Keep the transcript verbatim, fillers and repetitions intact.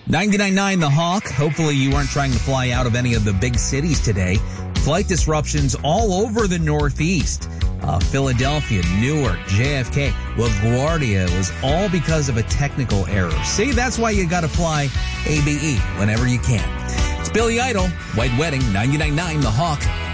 ninety-nine point nine The Hawk. Hopefully you aren't trying to fly out of any of the big cities today. Flight disruptions all over the Northeast. Uh, Philadelphia, Newark, J F K, LaGuardia. It was all because of a technical error. See, that's why you got to fly A B E whenever you can. It's Billy Idol, White Wedding, ninety-nine point nine The Hawk.